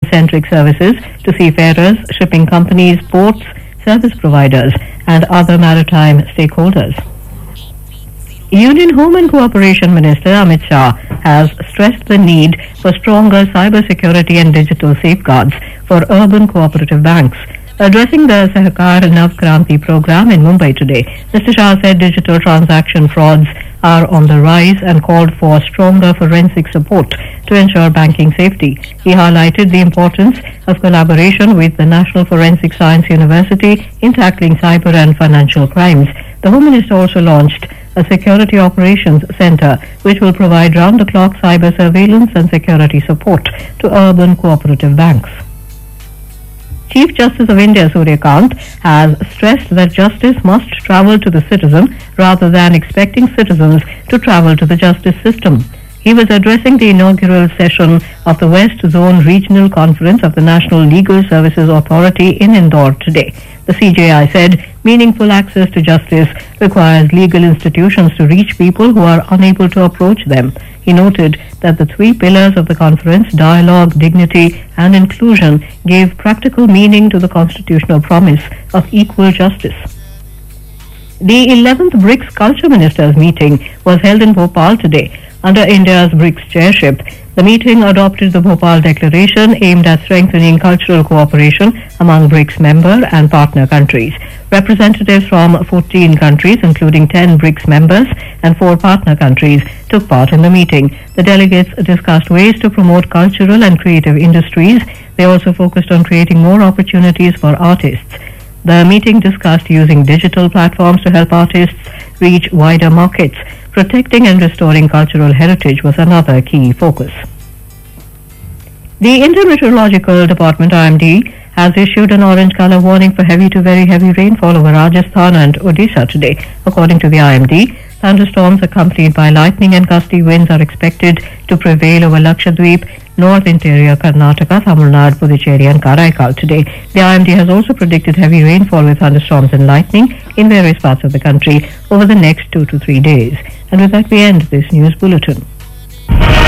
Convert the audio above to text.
seafood-centric services to seafarers, shipping companies, ports, service providers, and other maritime stakeholders. Union Home and Cooperation Minister Amit Shah has stressed the need for stronger cybersecurity and digital safeguards for urban cooperative banks. Addressing the Sahakar Navkranti program in Mumbai today, Mr. Shah said digital transaction frauds are on the rise and called for stronger forensic support to ensure banking safety. He highlighted the importance of collaboration with the National Forensic Science University in tackling cyber and financial crimes. The Home Minister also launched a Security Operations Centre which will provide round-the-clock cyber surveillance and security support to urban cooperative banks. Chief Justice of India Surya Kant has stressed that justice must travel to the citizen rather than expecting citizens to travel to the justice system. He was addressing the inaugural session of the West Zone Regional Conference of the National Legal Services Authority in Indore today. The CJI said meaningful access to justice requires legal institutions to reach people who are unable to approach them. He noted that the three pillars of the conference, dialogue, dignity, and inclusion, gave practical meaning to the constitutional promise of equal justice. The 11th BRICS Culture Ministers meeting was held in Bhopal today. Under India's BRICS chairship, the meeting adopted the Bhopal Declaration aimed at strengthening cultural cooperation among BRICS member and partner countries. Representatives from 14 countries, including 10 BRICS members and 4 partner countries, took part in the meeting. The delegates discussed ways to promote cultural and creative industries. They also focused on creating more opportunities for artists. The meeting discussed using digital platforms to help artists reach wider markets. Protecting and restoring cultural heritage was another key focus. The Indian Meteorological Department IMD has issued an orange color warning for heavy to very heavy rainfall over Rajasthan and Odisha today. According to the IMD, thunderstorms accompanied by lightning and gusty winds are expected to prevail over Lakshadweep, North Interior Karnataka, Tamil Nadu, Puducherry and Karaikal today. The IMD has also predicted heavy rainfall with thunderstorms and lightning in various parts of the country over the next 2 to 3 days. And with that we end this news bulletin.